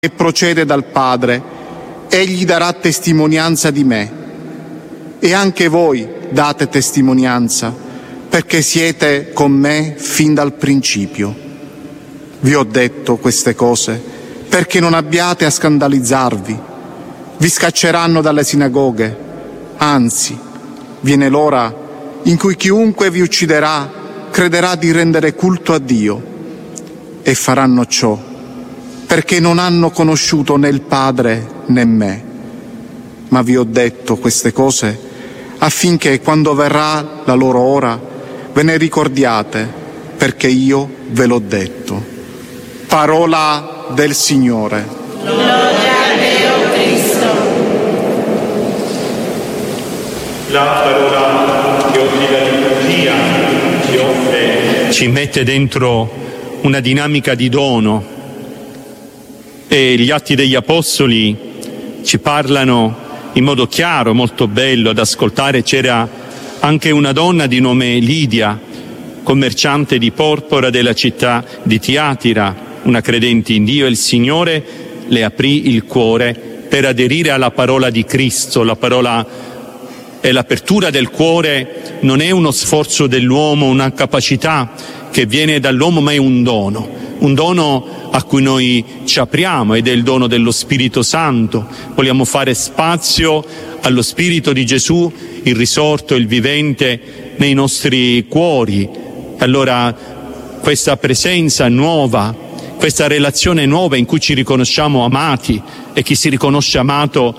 che procede dal Padre, egli darà testimonianza di me. E anche voi date testimonianza, perché siete con me fin dal principio. Vi ho detto queste cose perché non abbiate a scandalizzarvi. Vi scacceranno dalle sinagoghe, anzi, viene l'ora in cui chiunque vi ucciderà crederà di rendere culto a Dio. E faranno ciò perché non hanno conosciuto né il Padre né me. Ma vi ho detto queste cose affinché quando verrà la loro ora ve ne ricordiate, perché io ve l'ho detto. Parola del Signore. Gloria a Deo Cristo. La parola che oggi la liturgia ci offre ci mette dentro una dinamica di dono, e gli Atti degli Apostoli ci parlano in modo chiaro, molto bello ad ascoltare. C'era anche una donna di nome Lidia, commerciante di porpora della città di Tiatira, una credente in Dio, e il Signore le aprì il cuore per aderire alla parola di Cristo. La parola e l'apertura del cuore non è uno sforzo dell'uomo, una capacità che viene dall'uomo, ma è un dono a cui noi ci apriamo, ed è il dono dello Spirito Santo. Vogliamo fare spazio allo Spirito di Gesù, il risorto, il vivente, nei nostri cuori. Allora questa presenza nuova, questa relazione nuova in cui ci riconosciamo amati, e chi si riconosce amato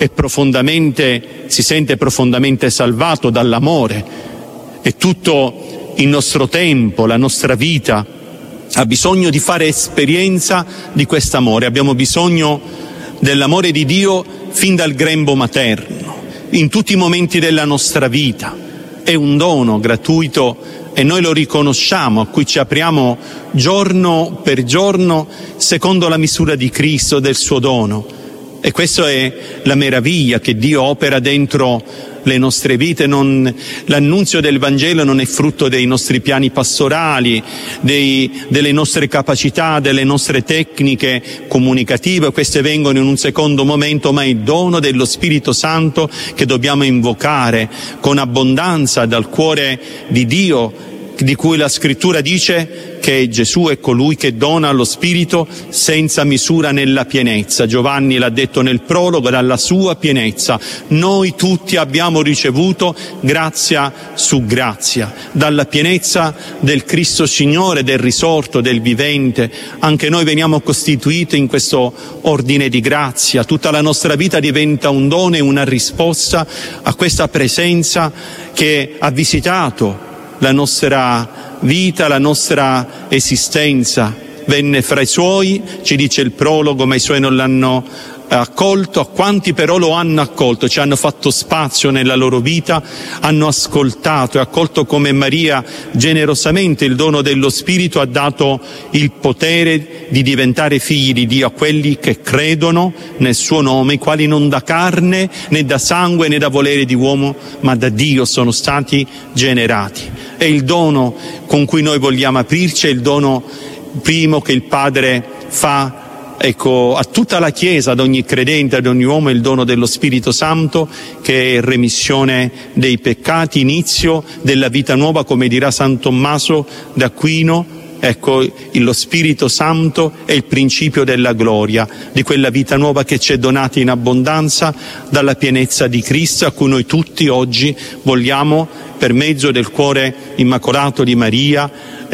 si sente profondamente salvato dall'amore. E tutto il nostro tempo, la nostra vita ha bisogno di fare esperienza di quest'amore. Abbiamo bisogno dell'amore di Dio fin dal grembo materno, in tutti i momenti della nostra vita. È un dono gratuito e noi lo riconosciamo, a cui ci apriamo giorno per giorno secondo la misura di Cristo, del suo dono. E questa è la meraviglia che Dio opera dentro le nostre vite. L'annunzio del Vangelo non è frutto dei nostri piani pastorali, delle nostre capacità, delle nostre tecniche comunicative. Queste vengono in un secondo momento, ma è il dono dello Spirito Santo che dobbiamo invocare con abbondanza dal cuore di Dio, di cui la Scrittura dice che Gesù è colui che dona lo Spirito senza misura nella pienezza. Giovanni l'ha detto nel prologo, dalla sua pienezza. Noi tutti abbiamo ricevuto grazia su grazia, dalla pienezza del Cristo Signore, del risorto, del vivente. Anche noi veniamo costituiti in questo ordine di grazia. Tutta la nostra vita diventa un dono e una risposta a questa presenza che ha visitato la nostra vita, la nostra esistenza. Venne fra i suoi, ci dice il prologo, ma i suoi non l'hanno accolto. A quanti però lo hanno accolto, ci hanno fatto spazio nella loro vita, hanno ascoltato e accolto come Maria generosamente il dono dello Spirito, ha dato il potere di diventare figli di Dio a quelli che credono nel suo nome, i quali non da carne né da sangue né da volere di uomo, ma da Dio sono stati generati. È il dono con cui noi vogliamo aprirci, è il dono primo che il Padre fa a tutta la Chiesa, ad ogni credente, ad ogni uomo, è il dono dello Spirito Santo, che è remissione dei peccati, inizio della vita nuova, come dirà San Tommaso d'Aquino. Lo Spirito Santo è il principio della gloria, di quella vita nuova che ci è donata in abbondanza dalla pienezza di Cristo, a cui noi tutti oggi vogliamo, per mezzo del cuore immacolato di Maria,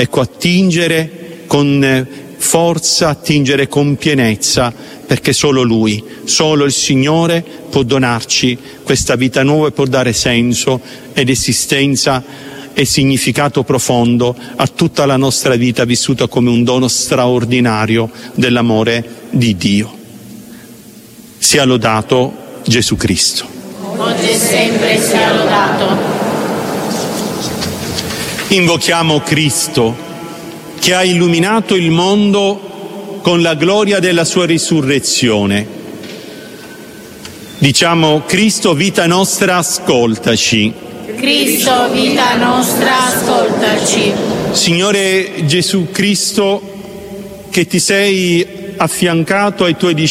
attingere con forza, attingere con pienezza, perché solo Lui, solo il Signore può donarci questa vita nuova e può dare senso ed esistenza e significato profondo a tutta la nostra vita vissuta come un dono straordinario dell'amore di Dio. Sia lodato Gesù Cristo. Oggi e sempre sia lodato. Invochiamo Cristo, che ha illuminato il mondo con la gloria della sua risurrezione. Diciamo: Cristo, vita nostra, ascoltaci. Cristo, vita nostra, ascoltaci. Signore Gesù Cristo, che ti sei affiancato ai tuoi discepoli